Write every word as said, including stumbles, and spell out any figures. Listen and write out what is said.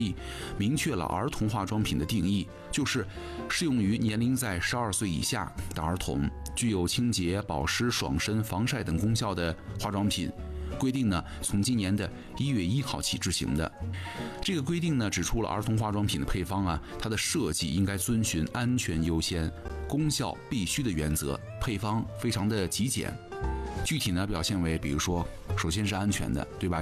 明确了儿童化妆品的定义，就是适用于年龄在十二岁以下的儿童，具有清洁、保湿、爽身、防晒等功效的化妆品。规定呢，从今年的一月一号起执行的。这个规定呢，指出了儿童化妆品的配方啊，它的设计应该遵循安全优先、功效必须的原则，配方非常的极简。具体呢，表现为，比如说，首先是安全的，对吧？